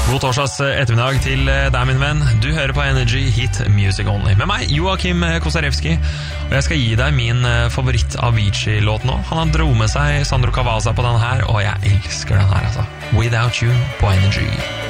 God torsdags ettermiddag til deg, min venn. Du hører på Energy Hit Music Only. Med meg, Joakim Kosarewski. Og jeg skal gi deg min favoritt Avicii-låt nå. Han dro med seg Sandro Cavazza på den her, og jeg elsker den her, altså. Without You på Energy.